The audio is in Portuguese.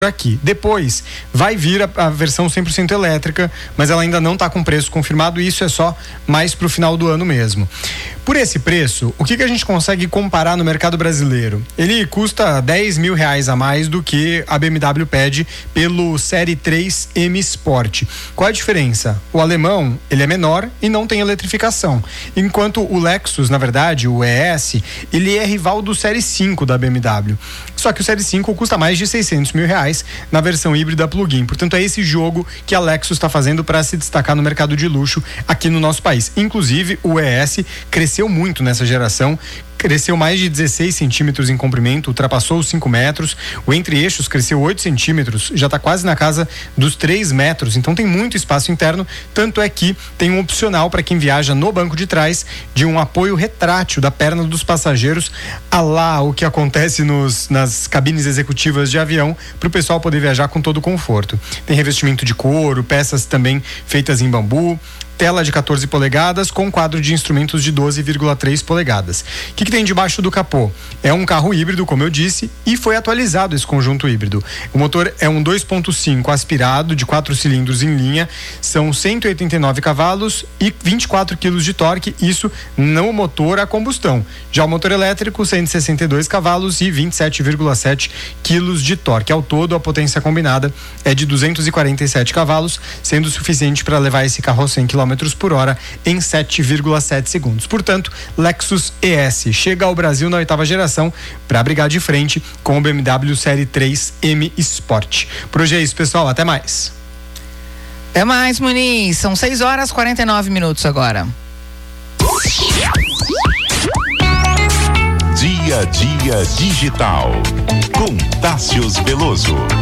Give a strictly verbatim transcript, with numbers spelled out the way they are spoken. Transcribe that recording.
aqui. Depois vai vir a, a versão cem por cento elétrica, mas ela ainda não está com preço confirmado, e isso é só mais para o final do ano mesmo. Por esse preço, o que, que a gente consegue comparar no mercado brasileiro? Ele custa dez mil reais a mais do que a B M W pede pelo Série três M Sport. Qual a diferença? O alemão, ele é menor e não tem eletrificação, enquanto o Lexus, na verdade, o E S, ele é rival do Série cinco da B M W. Só que o Série cinco custa mais de seiscentos mil reais na versão híbrida plug-in. Portanto, é esse jogo que a Lexus está fazendo para se destacar no mercado de luxo aqui no nosso país. Inclusive, o E S cresceu muito nessa geração, cresceu mais de dezesseis centímetros em comprimento, ultrapassou os cinco metros, o entre-eixos cresceu oito centímetros, já está quase na casa dos três metros, então tem muito espaço interno, tanto é que tem um opcional para quem viaja no banco de trás de um apoio retrátil da perna dos passageiros, a lá o que acontece nos, nas cabines executivas de avião, para o pessoal poder viajar com todo conforto. Tem revestimento de couro, peças também feitas em bambu, tela de quatorze polegadas com quadro de instrumentos de doze vírgula três polegadas. O que, que tem debaixo do capô? É um carro híbrido, como eu disse, e foi atualizado esse conjunto híbrido. O motor é um dois ponto cinco aspirado de quatro cilindros em linha, são cento e oitenta e nove cavalos e vinte e quatro quilos de torque, isso no motor a combustão. Já o motor elétrico, cento e sessenta e dois cavalos e vinte e sete vírgula sete quilos de torque. Ao todo, a potência combinada é de duzentos e quarenta e sete cavalos, sendo suficiente para levar esse carro a cem quilômetros por hora em sete vírgula sete segundos. Portanto, Lexus E S chega ao Brasil na oitava geração para brigar de frente com o B M W Série três M Sport. Por hoje é isso, pessoal. Até mais. Até mais, Muniz. São seis horas e quarenta e nove minutos agora. Dia a Dia Digital com Tássius Veloso.